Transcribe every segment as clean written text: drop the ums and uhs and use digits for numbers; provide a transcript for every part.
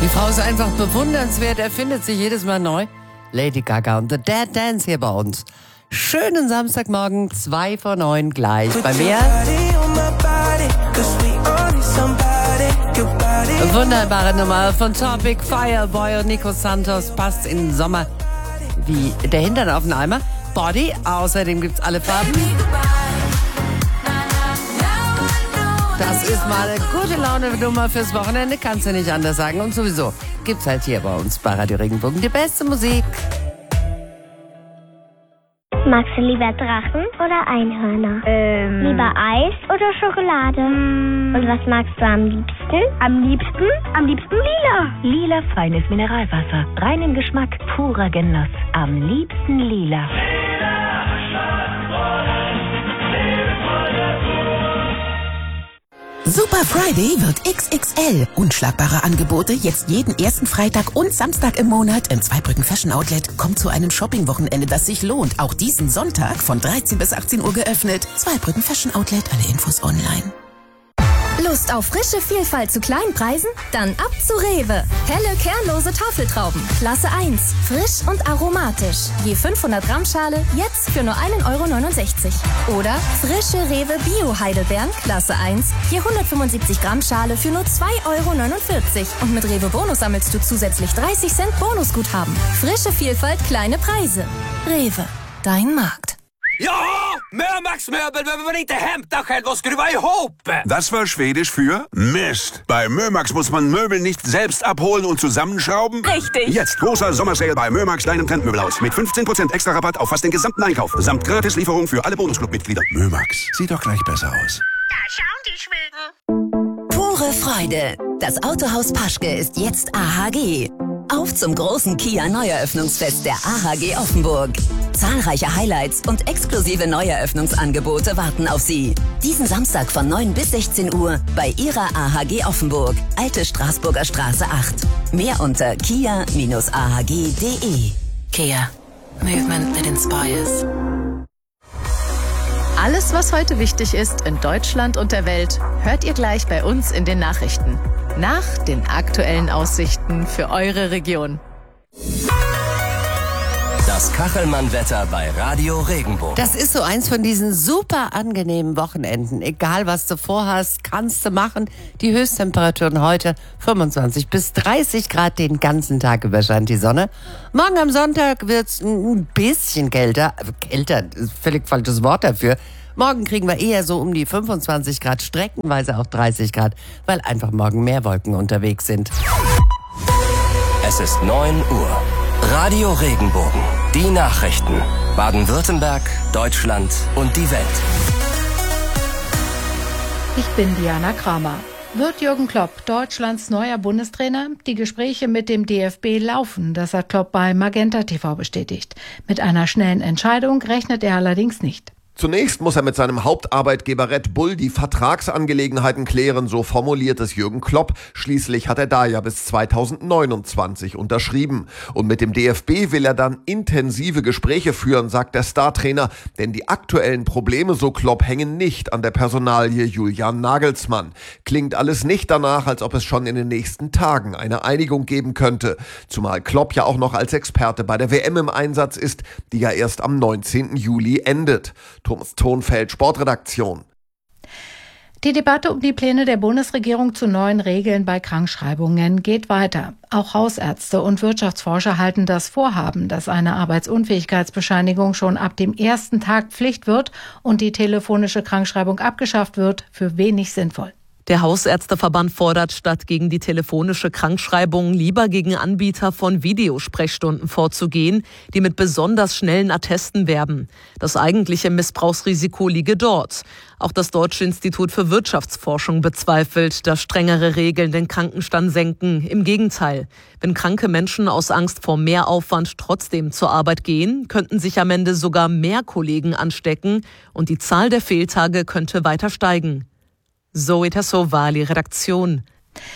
Die Frau ist einfach bewundernswert, erfindet sich jedes Mal neu. Lady Gaga und The Dead Dance hier bei uns. Schönen Samstagmorgen, 8:55 gleich bei mir. Wunderbare Nummer von Topic, Fireboy und Nico Santos. Passt in den Sommer wie der Hintern auf den Eimer. Body, außerdem gibt's alle Farben. Das ist mal eine gute Laune-Nummer fürs Wochenende, kannst du nicht anders sagen. Und sowieso gibt's halt hier bei uns bei Radio Regenbogen die beste Musik. Magst du lieber Drachen oder Einhörner? Lieber Eis oder Schokolade? Und was magst du am liebsten? Am liebsten lila. Lila feines Mineralwasser. Reinen Geschmack, purer Genuss. Am liebsten lila. Super Friday wird XXL. Unschlagbare Angebote jetzt jeden ersten Freitag und Samstag im Monat im Zweibrücken Fashion Outlet. Kommt zu einem Shopping-Wochenende, das sich lohnt. Auch diesen Sonntag von 13 bis 18 Uhr geöffnet. Zweibrücken Fashion Outlet, alle Infos online. Lust auf frische Vielfalt zu kleinen Preisen? Dann ab zu Rewe. Helle, kernlose Tafeltrauben. Klasse 1. Frisch und aromatisch. Je 500 Gramm Schale, jetzt für nur 1,69 €. Oder frische Rewe Bio-Heidelbeeren. Klasse 1. Je 175 Gramm Schale für nur 2,49 €. Und mit Rewe Bonus sammelst du zusätzlich 30 Cent Bonusguthaben. Frische Vielfalt, kleine Preise. Rewe. Dein Markt. Ja, Mömax-Möbel behöver man inte hämta själv och skruva ihop. Das war Schwedisch für Mist. Bei Mömax muss man Möbel nicht selbst abholen und zusammenschrauben. Richtig. Jetzt großer Sommersale bei Mömax, deinem Trendmöbelhaus. Mit 15% extra Rabatt auf fast den gesamten Einkauf. Samt Gratislieferung für alle Bonusclub-Mitglieder. Mömax, sieht doch gleich besser aus. Da schauen die Schweden. Pure Freude. Das Autohaus Paschke ist jetzt AHG. Auf zum großen Kia Neueröffnungsfest der AHG Offenburg. Zahlreiche Highlights und exklusive Neueröffnungsangebote warten auf Sie. Diesen Samstag von 9 bis 16 Uhr bei Ihrer AHG Offenburg, Alte Straßburger Straße 8. Mehr unter kia-ahg.de. Kia. Movement that inspires. Alles, was heute wichtig ist in Deutschland und der Welt, hört ihr gleich bei uns in den Nachrichten. Nach den aktuellen Aussichten für eure Region. Das Kachelmann-Wetter bei Radio Regenbogen. Das ist so eins von diesen super angenehmen Wochenenden. Egal, was du vorhast, kannst du machen. Die Höchsttemperaturen heute 25 bis 30 Grad den ganzen Tag über scheint die Sonne. Morgen am Sonntag wird's ein bisschen kälter. Kälter ist völlig falsches Wort dafür. Morgen kriegen wir eher so um die 25 Grad, streckenweise auch 30 Grad, weil einfach morgen mehr Wolken unterwegs sind. Es ist 9 Uhr. Radio Regenbogen. Die Nachrichten. Baden-Württemberg, Deutschland und die Welt. Ich bin Diana Kramer. Wird Jürgen Klopp Deutschlands neuer Bundestrainer? Die Gespräche mit dem DFB laufen, das hat Klopp bei Magenta TV bestätigt. Mit einer schnellen Entscheidung rechnet er allerdings nicht. Zunächst muss er mit seinem Hauptarbeitgeber Red Bull die Vertragsangelegenheiten klären, so formuliert es Jürgen Klopp. Schließlich hat er da ja bis 2029 unterschrieben. Und mit dem DFB will er dann intensive Gespräche führen, sagt der Startrainer. Denn die aktuellen Probleme, so Klopp, hängen nicht an der Personalie Julian Nagelsmann. Klingt alles nicht danach, als ob es schon in den nächsten Tagen eine Einigung geben könnte. Zumal Klopp ja auch noch als Experte bei der WM im Einsatz ist, die ja erst am 19. Juli endet. Thomas Thonfeld, Sportredaktion. Die Debatte um die Pläne der Bundesregierung zu neuen Regeln bei Krankschreibungen geht weiter. Auch Hausärzte und Wirtschaftsforscher halten das Vorhaben, dass eine Arbeitsunfähigkeitsbescheinigung schon ab dem ersten Tag Pflicht wird und die telefonische Krankschreibung abgeschafft wird, für wenig sinnvoll. Der Hausärzteverband fordert, statt gegen die telefonische Krankschreibung lieber gegen Anbieter von Videosprechstunden vorzugehen, die mit besonders schnellen Attesten werben. Das eigentliche Missbrauchsrisiko liege dort. Auch das Deutsche Institut für Wirtschaftsforschung bezweifelt, dass strengere Regeln den Krankenstand senken. Im Gegenteil, wenn kranke Menschen aus Angst vor Mehraufwand trotzdem zur Arbeit gehen, könnten sich am Ende sogar mehr Kollegen anstecken und die Zahl der Fehltage könnte weiter steigen. Zoe Tassovali, Redaktion.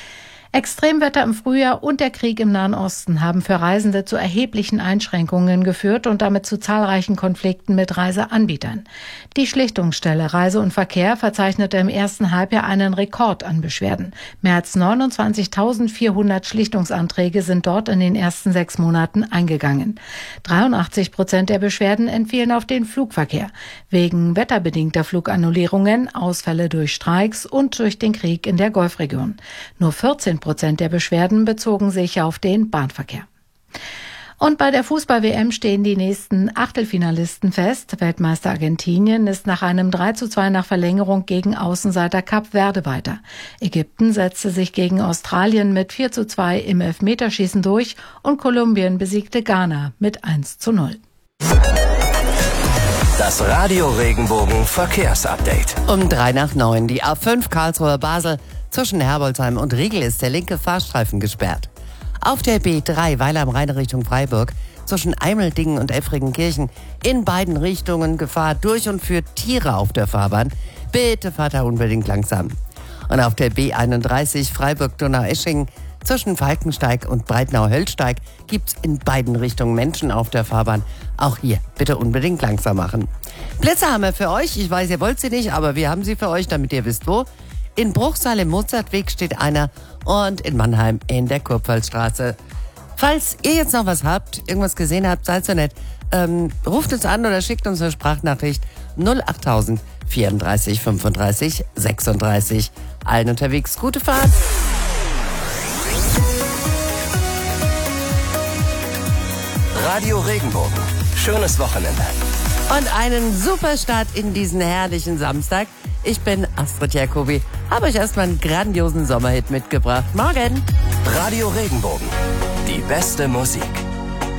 Extremwetter im Frühjahr und der Krieg im Nahen Osten haben für Reisende zu erheblichen Einschränkungen geführt und damit zu zahlreichen Konflikten mit Reiseanbietern. Die Schlichtungsstelle Reise und Verkehr verzeichnete im ersten Halbjahr einen Rekord an Beschwerden. Mehr als 29.400 Schlichtungsanträge sind dort in den ersten 6 Monaten eingegangen. 83% der Beschwerden entfielen auf den Flugverkehr. Wegen wetterbedingter Flugannullierungen, Ausfälle durch Streiks und durch den Krieg in der Golfregion. Nur 14% der Beschwerden bezogen sich auf den Bahnverkehr. Und bei der Fußball-WM stehen die nächsten Achtelfinalisten fest. Weltmeister Argentinien ist nach einem 3:2 nach Verlängerung gegen Außenseiter Kap Verde weiter. Ägypten setzte sich gegen Australien mit 4:2 im Elfmeterschießen durch und Kolumbien besiegte Ghana mit 1:0. Das Radio Regenbogen Verkehrsupdate. Um 8:03. Die A5 Karlsruhe Basel zwischen Herbolzheim und Riegel ist der linke Fahrstreifen gesperrt. Auf der B3 Weiler am Rhein Richtung Freiburg zwischen Eimeldingen und Effringenkirchen in beiden Richtungen Gefahr durch und für Tiere auf der Fahrbahn. Bitte fahrt da unbedingt langsam. Und auf der B31 Freiburg-Donaueschingen zwischen Falkensteig und Breitnau-Höllsteig gibt's in beiden Richtungen Menschen auf der Fahrbahn. Auch hier bitte unbedingt langsam machen. Blitze haben wir für euch. Ich weiß, ihr wollt sie nicht, aber wir haben sie für euch, damit ihr wisst, wo. In Bruchsal im Mozartweg steht einer und in Mannheim in der Kurpfalzstraße. Falls ihr jetzt noch was habt, irgendwas gesehen habt, seid so nett, ruft uns an oder schickt uns eine Sprachnachricht 08000 34 35 36. Allen unterwegs gute Fahrt. Radio Regenbogen. Schönes Wochenende. Und einen super Start in diesen herrlichen Samstag. Ich bin Astrid Jacobi. Habe euch erstmal einen grandiosen Sommerhit mitgebracht. Morgen. Radio Regenbogen. Die beste Musik.